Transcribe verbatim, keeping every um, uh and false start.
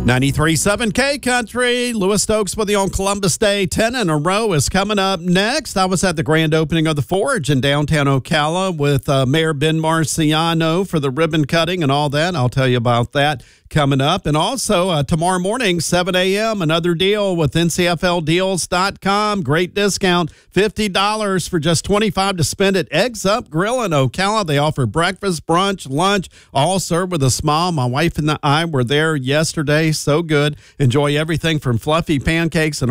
ninety-three point seven K Country. Louis Stokes with you on Columbus Day. ten in a row is coming up next. I was at the grand opening of the Forge in downtown Ocala with uh, Mayor Ben Marciano for the ribbon cutting and all that. I'll tell you about that coming up. And also uh, tomorrow morning, seven a.m., another deal with N C F L deals dot com. Great discount, fifty dollars for just twenty-five dollars to spend at Eggs Up Grill in Ocala. They offer breakfast, brunch, lunch, all served with a smile. My wife and I were there yesterday. So good. Enjoy everything from fluffy pancakes and